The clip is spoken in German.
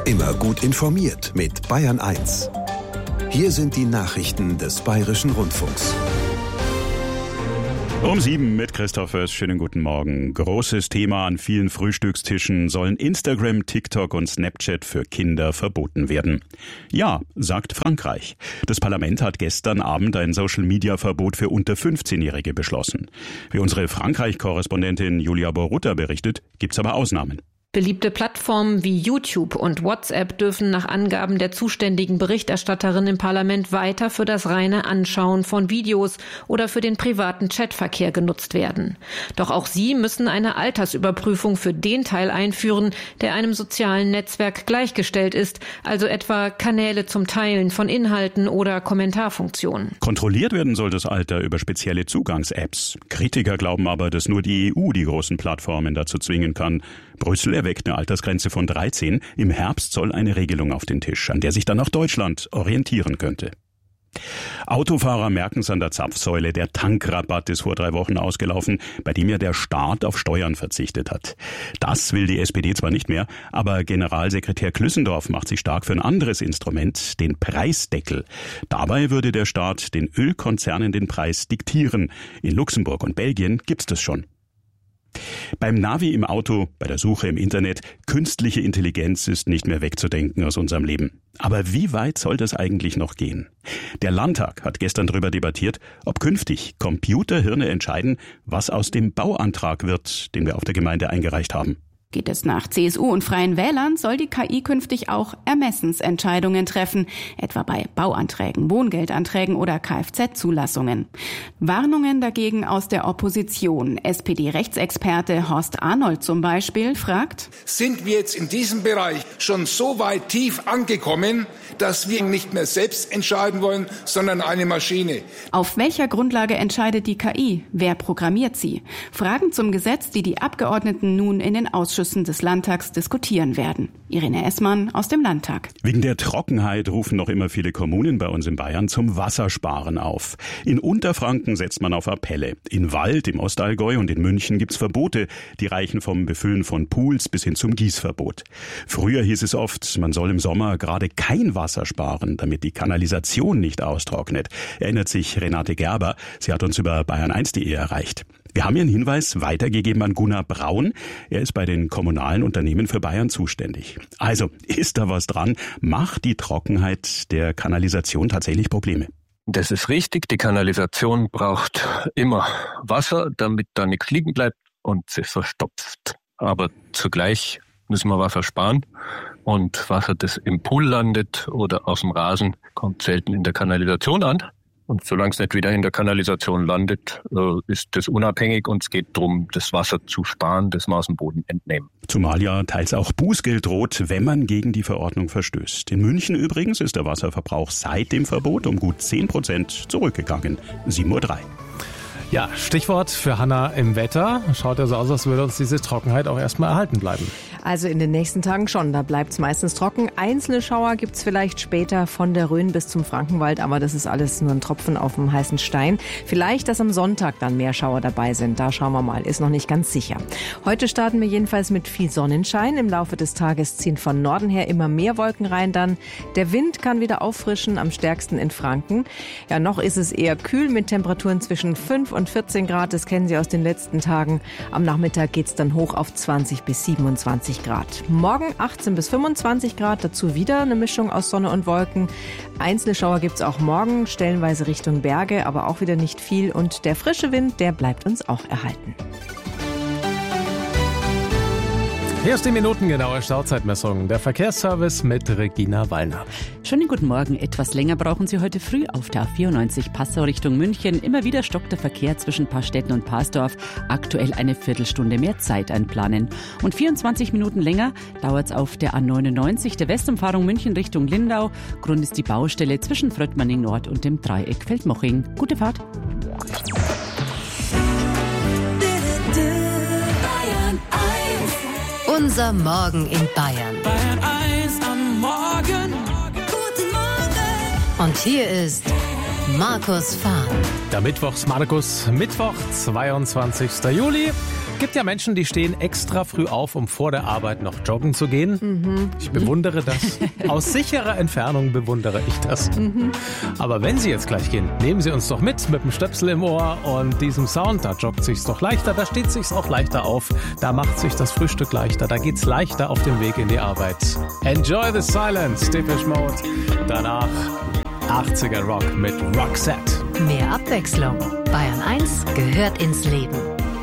Immer gut informiert mit Bayern 1. Hier sind die Nachrichten des Bayerischen Rundfunks. Um 7 mit Christoph Föß. Schönen guten Morgen. Großes Thema an vielen Frühstückstischen: sollen Instagram, TikTok und Snapchat für Kinder verboten werden? Ja, sagt Frankreich. Das Parlament hat gestern Abend ein Social-Media-Verbot für unter 15-Jährige beschlossen. Wie unsere Frankreich-Korrespondentin Julia Borutta berichtet, gibt's aber Ausnahmen. Beliebte Plattformen wie YouTube und WhatsApp dürfen nach Angaben der zuständigen Berichterstatterin im Parlament weiter für das reine Anschauen von Videos oder für den privaten Chatverkehr genutzt werden. Doch auch sie müssen eine Altersüberprüfung für den Teil einführen, der einem sozialen Netzwerk gleichgestellt ist, also etwa Kanäle zum Teilen von Inhalten oder Kommentarfunktionen. Kontrolliert werden soll das Alter über spezielle Zugangs-Apps. Kritiker glauben aber, dass nur die EU die großen Plattformen dazu zwingen kann. Brüssel erweckt eine Altersgrenze von 13. Im Herbst soll eine Regelung auf den Tisch, an der sich dann auch Deutschland orientieren könnte. Autofahrer merken es an der Zapfsäule. Der Tankrabatt ist vor 3 Wochen ausgelaufen, bei dem ja der Staat auf Steuern verzichtet hat. Das will die SPD zwar nicht mehr, aber Generalsekretär Klüssendorf macht sich stark für ein anderes Instrument, den Preisdeckel. Dabei würde der Staat den Ölkonzernen den Preis diktieren. In Luxemburg und Belgien gibt's das schon. Beim Navi im Auto, bei der Suche im Internet, künstliche Intelligenz ist nicht mehr wegzudenken aus unserem Leben. Aber wie weit soll das eigentlich noch gehen? Der Landtag hat gestern darüber debattiert, ob künftig Computerhirne entscheiden, was aus dem Bauantrag wird, den wir auf der Gemeinde eingereicht haben. Geht es nach CSU und Freien Wählern, soll die KI künftig auch Ermessensentscheidungen treffen, etwa bei Bauanträgen, Wohngeldanträgen oder Kfz-Zulassungen. Warnungen dagegen aus der Opposition. SPD-Rechtsexperte Horst Arnold zum Beispiel fragt: Sind wir jetzt in diesem Bereich schon so weit tief angekommen, dass wir nicht mehr selbst entscheiden wollen, sondern eine Maschine? Auf welcher Grundlage entscheidet die KI? Wer programmiert sie? Fragen zum Gesetz, die die Abgeordneten nun in den Ausschüssen des Landtags diskutieren werden. Irene Essmann aus dem Landtag. Wegen der Trockenheit rufen noch immer viele Kommunen bei uns in Bayern zum Wassersparen auf. In Unterfranken setzt man auf Appelle. In Wald, im Ostallgäu und in München gibt's Verbote. Die reichen vom Befüllen von Pools bis hin zum Gießverbot. Früher hieß es oft, man soll im Sommer gerade kein Wasser sparen, damit die Kanalisation nicht austrocknet. Erinnert sich Renate Gerber. Sie hat uns über bayern1.de erreicht. Wir haben Ihren Hinweis weitergegeben an Gunnar Braun. Er ist bei den kommunalen Unternehmen für Bayern zuständig. Also, ist da was dran? Macht die Trockenheit der Kanalisation tatsächlich Probleme? Das ist richtig. Die Kanalisation braucht immer Wasser, damit da nichts liegen bleibt und sie verstopft. Aber zugleich müssen wir Wasser sparen. Und Wasser, das im Pool landet oder aus dem Rasen, kommt selten in der Kanalisation an. Und solange es nicht wieder in der Kanalisation landet, ist das unabhängig und es geht darum, das Wasser zu sparen, das wir aus dem Boden entnehmen. Zumal ja teils auch Bußgeld droht, wenn man gegen die Verordnung verstößt. In München übrigens ist der Wasserverbrauch seit dem Verbot um gut 10% zurückgegangen. 7:03 Uhr. Ja, Stichwort für Hanna im Wetter. Schaut ja so aus, als würde uns diese Trockenheit auch erstmal erhalten bleiben. Also in den nächsten Tagen schon, da bleibt es meistens trocken. Einzelne Schauer gibt es vielleicht später von der Rhön bis zum Frankenwald, aber das ist alles nur ein Tropfen auf dem heißen Stein. Vielleicht, dass am Sonntag dann mehr Schauer dabei sind, da schauen wir mal, ist noch nicht ganz sicher. Heute starten wir jedenfalls mit viel Sonnenschein. Im Laufe des Tages ziehen von Norden her immer mehr Wolken rein dann. Der Wind kann wieder auffrischen, am stärksten in Franken. Ja, noch ist es eher kühl mit Temperaturen zwischen 5 und 14 Grad, das kennen Sie aus den letzten Tagen. Am Nachmittag geht es dann hoch auf 20 bis 27 Grad. Morgen 18 bis 25 Grad, dazu wieder eine Mischung aus Sonne und Wolken. Einzelne Schauer gibt es auch morgen, stellenweise Richtung Berge, aber auch wieder nicht viel. Und der frische Wind, der bleibt uns auch erhalten. Hier ist die minutengenaue Stauzeitmessung. Der Verkehrsservice mit Regina Wallner. Schönen guten Morgen. Etwas länger brauchen Sie heute früh auf der A94 Passau Richtung München. Immer wieder stockt der Verkehr zwischen Pastetten und Parsdorf. Aktuell eine Viertelstunde mehr Zeit einplanen. Und 24 Minuten länger dauert es auf der A99 der Westumfahrung München Richtung Lindau. Grund ist die Baustelle zwischen Fröttmanning Nord und dem Dreieck Feldmoching. Gute Fahrt. Unser Morgen in Bayern. Bayern 1 am Morgen. Guten Morgen. Und hier ist Markus Fahren. Der Mittwochs-Markus, Mittwoch, 22. Juli. Gibt ja Menschen, die stehen extra früh auf, um vor der Arbeit noch joggen zu gehen. Ich bewundere das. Aus sicherer Entfernung bewundere ich das. Aber wenn Sie jetzt gleich gehen, nehmen Sie uns doch mit dem Stöpsel im Ohr und diesem Sound. Da joggt sich's doch leichter, da steht sich's auch leichter auf. Da macht sich das Frühstück leichter, da geht's leichter auf dem Weg in die Arbeit. Enjoy the silence, Depeche Mode. Danach 80er Rock mit Roxette. Mehr Abwechslung. Bayern 1 gehört ins Leben.